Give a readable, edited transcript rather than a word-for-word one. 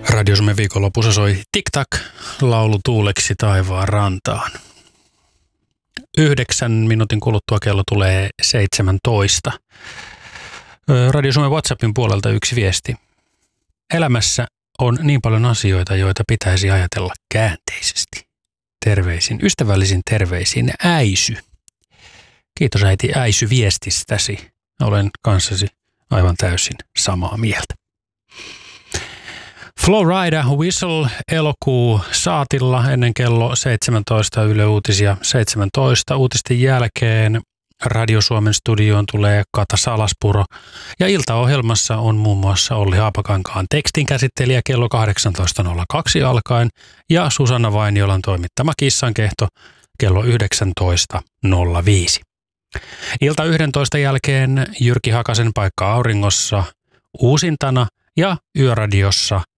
Radio Suomen viikonlopussa soi Tic-Tac laulu tuuleksi taivaan rantaan. 9 minuutin kuluttua kello tulee 17. Radio Suomen WhatsAppin puolelta yksi viesti. Elämässä on niin paljon asioita, joita pitäisi ajatella käänteisesti. Terveisin, ystävällisin terveisin Äisy. Kiitos äiti Äisy viestistäsi. Olen kanssasi aivan täysin samaa mieltä. Flowrider Whistle elokuu saatilla ennen kello 17 Yle Uutisia 17. Uutisten jälkeen Radio Suomen studioon tulee Kata Salaspuro ja iltaohjelmassa on muun muassa Olli Haapakankaan tekstinkäsittelijä kello 18.02 alkaen ja Susanna Vainiolan toimittama Kissankehto kello 19.05. Ilta 11 jälkeen Jyrki Hakasen paikka auringossa uusintana ja Yöradiossa